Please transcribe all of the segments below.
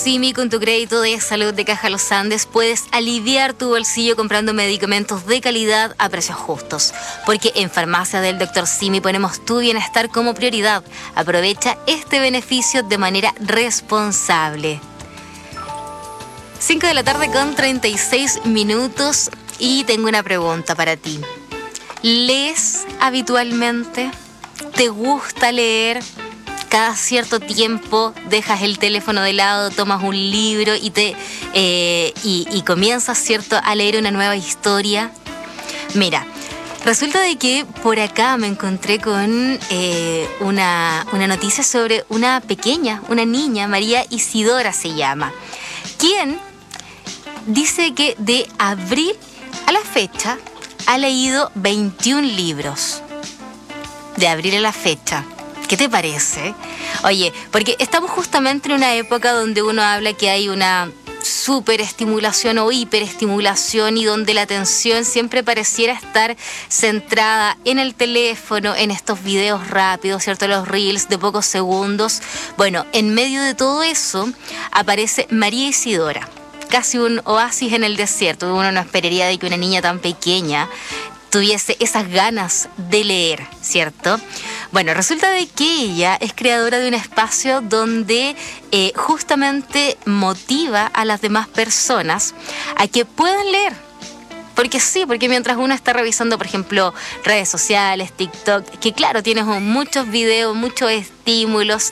Simi, con tu crédito de salud de Caja Los Andes, puedes aliviar tu bolsillo comprando medicamentos de calidad a precios justos. Porque en Farmacia del Dr. Simi ponemos tu bienestar como prioridad. Aprovecha este beneficio de manera responsable. 5 de la tarde con 36 minutos y tengo una pregunta para ti. ¿Lees habitualmente? ¿Te gusta leer? Cada cierto tiempo dejas el teléfono de lado, tomas un libro y comienzas, ¿cierto?, a leer una nueva historia. Mira, resulta de que por acá me encontré con una noticia sobre una niña, María Isidora se llama, quien dice que de abril a la fecha ha leído 21 libros. De abril a la fecha. ¿Qué te parece? Oye, porque estamos justamente en una época donde uno habla que hay una superestimulación o hiperestimulación y donde la atención siempre pareciera estar centrada en el teléfono, en estos videos rápidos, ¿cierto? Los reels de pocos segundos. Bueno, en medio de todo eso aparece María Isidora, casi un oasis en el desierto. Uno no esperaría de que una niña tan pequeña tuviese esas ganas de leer, ¿cierto? Bueno, resulta de que ella es creadora de un espacio donde justamente motiva a las demás personas a que puedan leer. Porque sí, porque mientras uno está revisando, por ejemplo, redes sociales, TikTok, que claro, tienes muchos videos, muchos estímulos,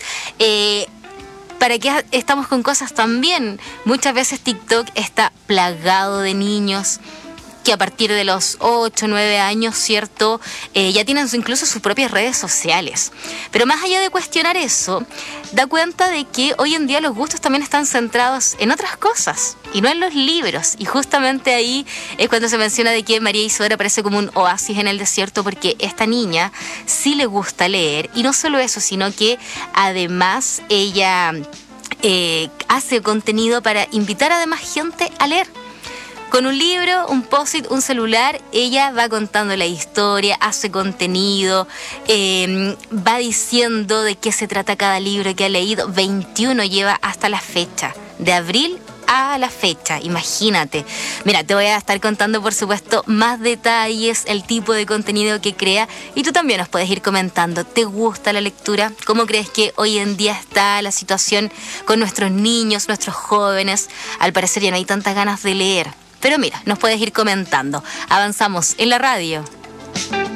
¿para qué estamos con cosas también? Muchas veces TikTok está plagado de niños que a partir de los 8, 9 años, ¿cierto? Ya tienen incluso sus propias redes sociales. Pero más allá de cuestionar eso, da cuenta de que hoy en día los gustos también están centrados en otras cosas y no en los libros. Y justamente ahí es cuando se menciona de que María Isidora parece como un oasis en el desierto, porque esta niña sí le gusta leer. Y no solo eso, sino que además ella hace contenido para invitar a demás gente a leer. Con un libro, un post-it, un celular, ella va contando la historia, hace contenido, va diciendo de qué se trata cada libro que ha leído. 21 lleva hasta la fecha, de abril a la fecha, imagínate. Mira, te voy a estar contando, por supuesto, más detalles, el tipo de contenido que crea, y tú también nos puedes ir comentando. ¿Te gusta la lectura? ¿Cómo crees que hoy en día está la situación con nuestros niños, nuestros jóvenes? Al parecer ya no hay tantas ganas de leer. Pero mira, nos puedes ir comentando. Avanzamos en la radio.